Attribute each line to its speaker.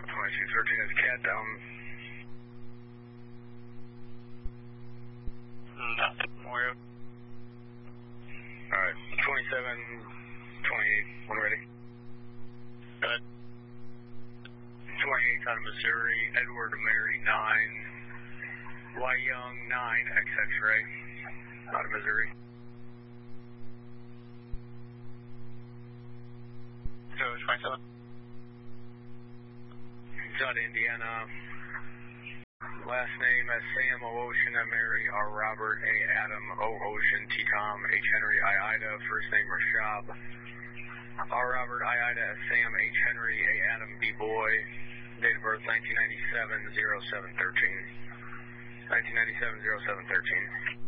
Speaker 1: 2213 is cat down.
Speaker 2: Nothing more.
Speaker 1: Alright, 2728, when ready.
Speaker 2: Good.
Speaker 1: 28 out of Missouri, Edward Mary 9, Y Young 9, X-Ray, out of Missouri.
Speaker 2: So 27.
Speaker 1: He's out of Indiana. Last name is Sam O. Ocean, M. Mary, R. Robert, A. Adam, O. Ocean, T. Tom, H. Henry, I. Ida, first name Rashab. R. Robert, I. Ida, Sam, H. Henry, A. Adam, B. Boy, date of birth 1997-07-13. 1997-07-13.